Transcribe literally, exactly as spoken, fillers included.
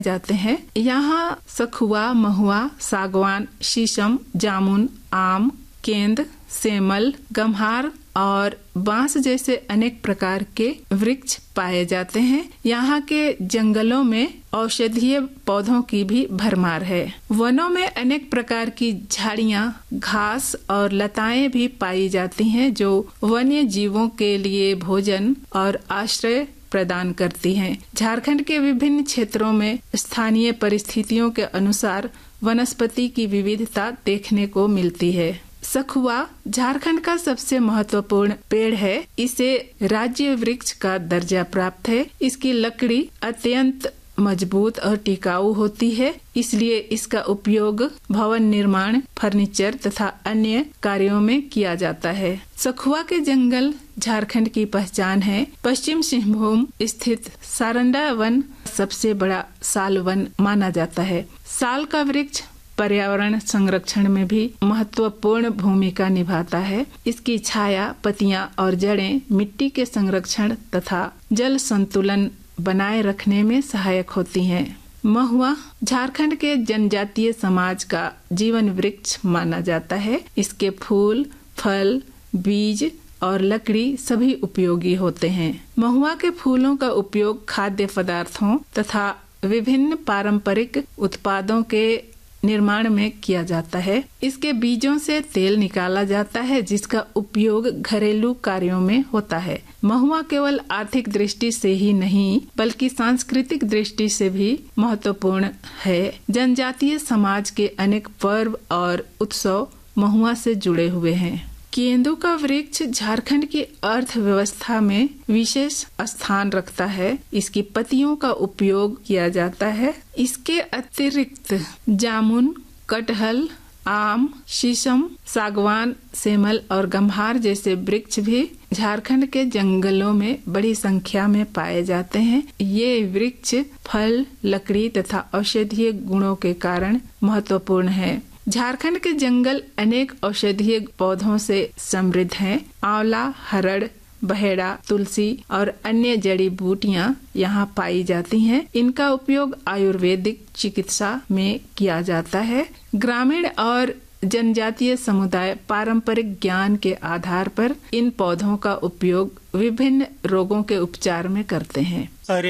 जाते हैं। यहाँ सखुआ, महुआ, सागवान, शीशम, जामुन, आम, केंद, सेमल, गम्हार और बांस जैसे अनेक प्रकार के वृक्ष पाए जाते हैं। यहाँ के जंगलों में औषधीय पौधों की भी भरमार है। वनों में अनेक प्रकार की झाड़ियाँ, घास और लताएं भी पाई जाती हैं जो वन्य जीवों के लिए भोजन और आश्रय प्रदान करती हैं। झारखंड के विभिन्न क्षेत्रों में स्थानीय परिस्थितियों के अनुसार वनस्पति की विविधता देखने को मिलती है। सखुआ झारखंड का सबसे महत्वपूर्ण पेड़ है। इसे राज्य वृक्ष का दर्जा प्राप्त है। इसकी लकड़ी अत्यंत मजबूत और टिकाऊ होती है, इसलिए इसका उपयोग भवन निर्माण, फर्नीचर तथा अन्य कार्यों में किया जाता है। सखुआ के जंगल झारखंड की पहचान है। पश्चिम सिंहभूम स्थित सारंडा वन सबसे बड़ा साल वन माना जाता है। साल का वृक्ष पर्यावरण संरक्षण में भी महत्वपूर्ण भूमिका निभाता है। इसकी छाया, पत्तियां और जड़ें मिट्टी के संरक्षण तथा जल संतुलन बनाए रखने में सहायक होती हैं। महुआ झारखंड के जनजातीय समाज का जीवन वृक्ष माना जाता है। इसके फूल, फल, बीज और लकड़ी सभी उपयोगी होते हैं। महुआ के फूलों का उपयोग खाद्य पदार्थों तथा विभिन्न पारंपरिक उत्पादों के निर्माण में किया जाता है। इसके बीजों से तेल निकाला जाता है जिसका उपयोग घरेलू कार्यों में होता है। महुआ केवल आर्थिक दृष्टि से ही नहीं बल्कि सांस्कृतिक दृष्टि से भी महत्वपूर्ण है। जनजातीय समाज के अनेक पर्व और उत्सव महुआ से जुड़े हुए हैं। केंदू का वृक्ष झारखंड की अर्थव्यवस्था में विशेष स्थान रखता है। इसकी पत्तियों का उपयोग किया जाता है। इसके अतिरिक्त जामुन, कटहल, आम, शीशम, सागवान, सेमल और गम्हार जैसे वृक्ष भी झारखंड के जंगलों में बड़ी संख्या में पाए जाते हैं। ये वृक्ष फल, लकड़ी तथा औषधीय गुणों के कारण महत्वपूर्ण है। झारखंड के जंगल अनेक औषधीय पौधों से समृद्ध हैं। आंवला, हरड़, बहेड़ा, तुलसी और अन्य जड़ी बूटियां यहाँ पाई जाती हैं। इनका उपयोग आयुर्वेदिक चिकित्सा में किया जाता है। ग्रामीण और जनजातीय समुदाय पारंपरिक ज्ञान के आधार पर इन पौधों का उपयोग विभिन्न रोगों के उपचार में करते हैं।